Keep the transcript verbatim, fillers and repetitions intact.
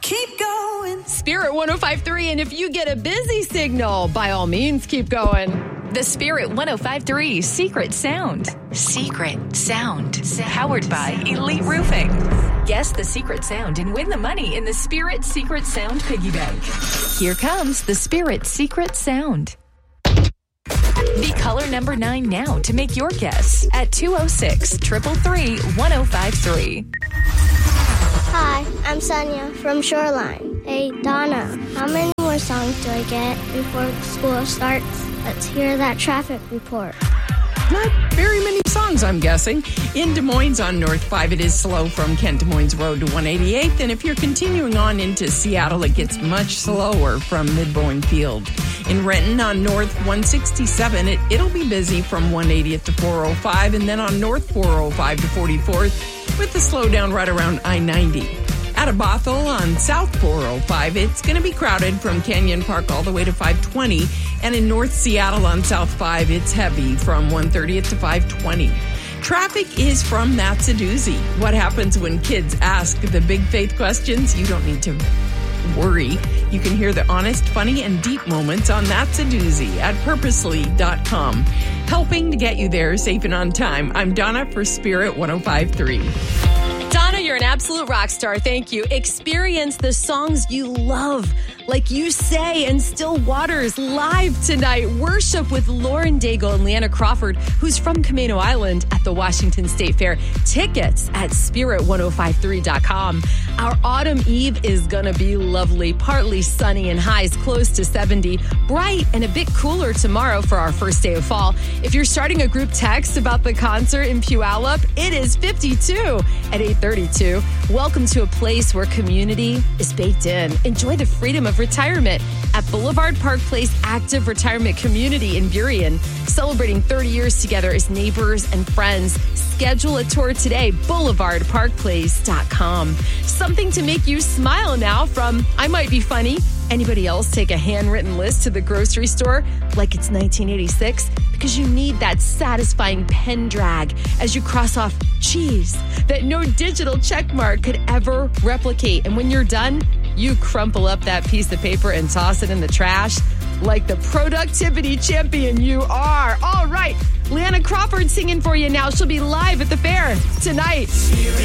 Keep going. Spirit one oh five point three, and if you get a busy signal, by all means, keep going. The Spirit one oh five point three Secret Sound. Secret Sound. Powered by Elite Roofing. Guess the secret sound and win the money in the Spirit Secret Sound Piggy Bank. Here comes the Spirit Secret Sound. Be caller number nine now to make your guess at two oh six, three three three, one oh five three. Hi, I'm Sonia from Shoreline. Hey, Donna, how many more songs do I get before school starts? Let's hear that traffic report. Not very many songs, I'm guessing. In Des Moines on North five, it is slow from Kent Des Moines Road to one eighty-eighth. And if you're continuing on into Seattle, it gets much slower from Mid-Boyne Field. In Renton on North one sixty-seven, it, it'll be busy from one eightieth to four oh five. And then on North four oh five to forty-fourth with the slowdown right around I ninety. Out of Bothell on South four oh five, it's going to be crowded from Canyon Park all the way to five twenty. And in North Seattle on South five, it's heavy from one thirtieth to five twenty. Traffic is from That's a Doozy. What happens when kids ask the big faith questions? You don't need to worry. You can hear the honest, funny, and deep moments on That's a Doozy at purposely dot com. Helping to get you there safe and on time. I'm Donna for Spirit one oh five point three. Donna, you're an absolute rock star. Thank you. Experience the songs you love, like You Say and Still Waters, live tonight. Worship with Lauren Daigle and Leanna Crawford, who's from Camino Island, at the Washington State Fair. Tickets at spirit one oh five three dot com. Our autumn eve is going to be lovely. Partly sunny and highs close to seventy. Bright and a bit cooler tomorrow for our first day of fall. If you're starting a group text about the concert in Puyallup, it is fifty-two at eight thirty-two. Welcome to a place where community is baked in. Enjoy the freedom of retirement at Boulevard Park Place Active Retirement Community in Burien. Celebrating thirty years together as neighbors and friends. Schedule a tour today, boulevard park place dot com. Something to make you smile now from I Might Be Funny. Anybody else take a handwritten list to the grocery store like it's nineteen eighty-six? Because you need that satisfying pen drag as you cross off cheese that no digital check mark could ever replicate. And when you're done, you crumple up that piece of paper and toss it in the trash like the productivity champion you are. All right, Leanna Crawford singing for you now. She'll be live at the fair tonight.